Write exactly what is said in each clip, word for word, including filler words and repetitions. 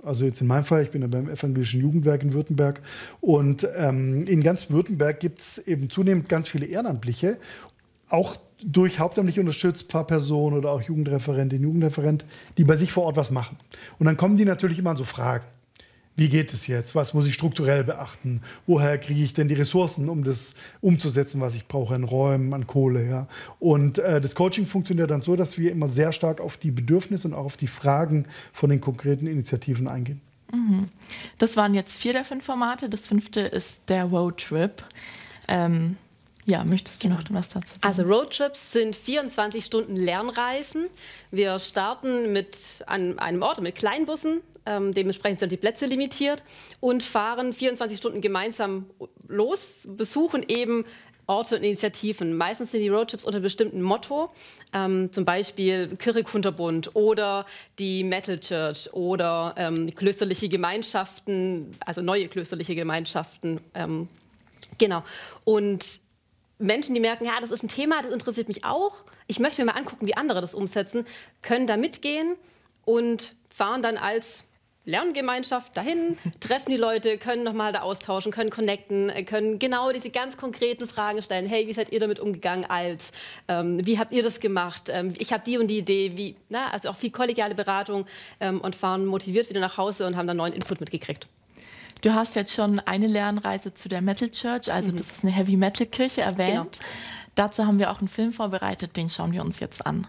Also jetzt in meinem Fall, ich bin ja beim Evangelischen Jugendwerk in Württemberg. Und ähm, in ganz Württemberg gibt es eben zunehmend ganz viele Ehrenamtliche, auch durch hauptamtlich unterstützt, Pfarrpersonen oder auch Jugendreferentin, Jugendreferent, die bei sich vor Ort was machen. Und dann kommen die natürlich immer an so Fragen. Wie geht es jetzt? Was muss ich strukturell beachten? Woher kriege ich denn die Ressourcen, um das umzusetzen, was ich brauche an Räumen, an Kohle? Ja? Und äh, das Coaching funktioniert dann so, dass wir immer sehr stark auf die Bedürfnisse und auch auf die Fragen von den konkreten Initiativen eingehen. Mhm. Das waren jetzt vier der fünf Formate. Das fünfte ist der Roadtrip. Ähm, ja, möchtest du noch was dazu sagen? Also Roadtrips sind vierundzwanzig Stunden Lernreisen. Wir starten mit an einem Ort mit Kleinbussen. Ähm, dementsprechend sind die Plätze limitiert und fahren vierundzwanzig Stunden gemeinsam los, besuchen eben Orte und Initiativen. Meistens sind die Roadtrips unter einem bestimmten Motto, ähm, zum Beispiel Kirche-Kunterbund oder die Metal Church oder ähm, klösterliche Gemeinschaften, also neue klösterliche Gemeinschaften. Ähm, genau. Und Menschen, die merken, ja, das ist ein Thema, das interessiert mich auch, ich möchte mir mal angucken, wie andere das umsetzen, können da mitgehen und fahren dann als Lerngemeinschaft dahin, treffen die Leute, können nochmal da austauschen, können connecten, können genau diese ganz konkreten Fragen stellen. Hey, wie seid ihr damit umgegangen als? Ähm, wie habt ihr das gemacht? Ähm, ich habe die und die Idee. Wie, na, also auch viel kollegiale Beratung ähm, und fahren motiviert wieder nach Hause und haben dann neuen Input mitgekriegt. Du hast jetzt schon eine Lernreise zu der Metal Church, also mhm. das ist eine Heavy-Metal-Kirche erwähnt. Genau. Dazu haben wir auch einen Film vorbereitet, den schauen wir uns jetzt an.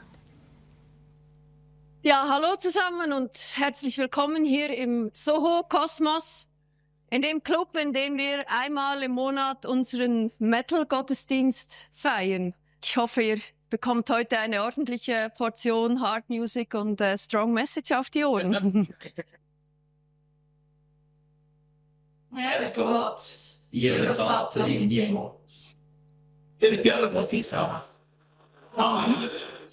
Ja, hallo zusammen und herzlich willkommen hier im Soho Kosmos, in dem Club, in dem wir einmal im Monat unseren Metal-Gottesdienst feiern. Ich hoffe, ihr bekommt heute eine ordentliche Portion Hard Music und äh, Strong Message auf die Ohren. Herr Gott, ihr Vater im Himmel, vergönnt uns auf. Amen.